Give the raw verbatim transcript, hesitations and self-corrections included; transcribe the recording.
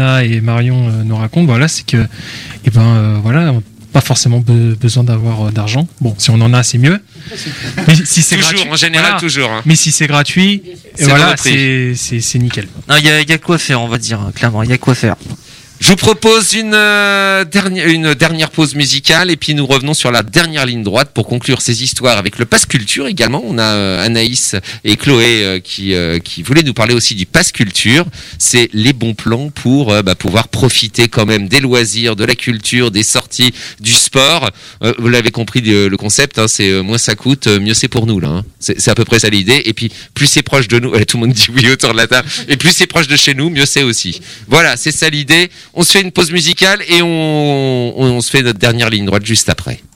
Anna et Marion euh, nous racontent, voilà, c'est que, eh ben, euh, voilà, pas forcément be- besoin d'avoir euh, d'argent. Bon, si on en a, c'est mieux. Mais si c'est toujours, gratuit, en général, voilà. toujours. Hein. Mais si c'est gratuit, C'est voilà, dans le prix. c'est, c'est, c'est nickel. Non, il y a, il y a quoi faire, on va dire, hein, clairement, il y a quoi faire. Je vous propose une, euh, dernière, une dernière pause musicale et puis nous revenons sur la dernière ligne droite pour conclure ces histoires avec le Pass Culture également. On a euh, Anaïs et Chloé euh, qui, euh, qui voulaient nous parler aussi du Pass Culture. C'est les bons plans pour euh, bah, pouvoir profiter quand même des loisirs, de la culture, des sorties, du sport. Euh, vous l'avez compris le, le concept, hein, c'est euh, moins ça coûte, euh, mieux c'est pour nous là. Hein. C'est, c'est à peu près ça l'idée. Et puis plus c'est proche de nous, ouais, tout le monde dit oui autour de la table. Et plus c'est proche de chez nous, mieux c'est aussi. Voilà, c'est ça l'idée. On se fait une pause musicale et on, on se fait notre dernière ligne droite juste après.